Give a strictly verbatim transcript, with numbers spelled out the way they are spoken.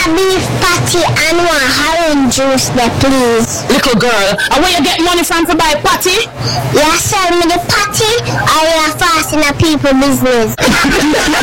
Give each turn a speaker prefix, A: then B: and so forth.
A: a beef patty and one orange juice there, please.
B: Little girl, and where you get money from to buy patty?
A: You sell me the patty or you are fast in a people business?